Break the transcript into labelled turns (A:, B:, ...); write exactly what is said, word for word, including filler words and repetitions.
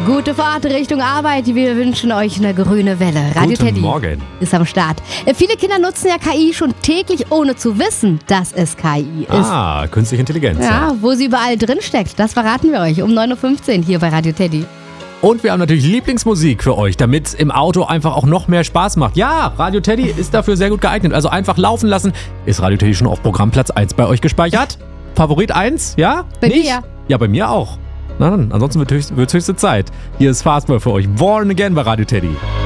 A: Gute Fahrt Richtung Arbeit. Wir wünschen euch eine grüne Welle. Radio
B: Guten
A: Teddy
B: Morgen.
A: ist am Start. Äh, Viele Kinder nutzen ja K I schon täglich, ohne zu wissen, dass es K I ist.
B: Ah, künstliche Intelligenz.
A: Ja, wo sie überall drin steckt, das verraten wir euch um neun Uhr fünfzehn hier bei Radio Teddy.
B: Und wir haben natürlich Lieblingsmusik für euch, damit es im Auto einfach auch noch mehr Spaß macht. Ja, Radio Teddy ist dafür sehr gut geeignet. Also einfach laufen lassen. Ist Radio Teddy schon auf Programmplatz eins bei euch gespeichert? Favorit eins? Ja?
A: Bei
B: Nicht?
A: mir.
B: Ja, bei mir auch. Na dann, ansonsten wird es höchste Zeit. Hier ist Fastball für euch. Born Again bei Radio Teddy.